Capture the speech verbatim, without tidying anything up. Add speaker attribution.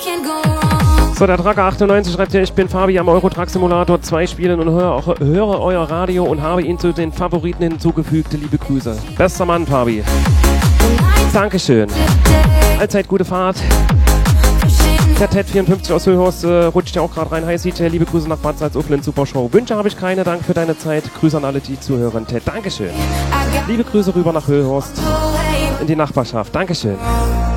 Speaker 1: So, der Tracker achtundneunzig schreibt hier, ich bin Fabi am Eurotruck Simulator zwei Spielen und höre, auch, höre euer Radio und habe ihn zu den Favoriten hinzugefügt. Liebe Grüße. Bester Mann, Fabi. Dankeschön. Allzeit gute Fahrt. Der Ted vierundfünfzig aus Höhorst äh, rutscht ja auch gerade rein. Hi, C J, liebe Grüße nach Bad Salzuflen, super Show. Wünsche habe ich keine, danke für deine Zeit. Grüße an alle, die zuhören. Ted, Dankeschön. Liebe Grüße rüber nach Höhorst in die Nachbarschaft. Dankeschön.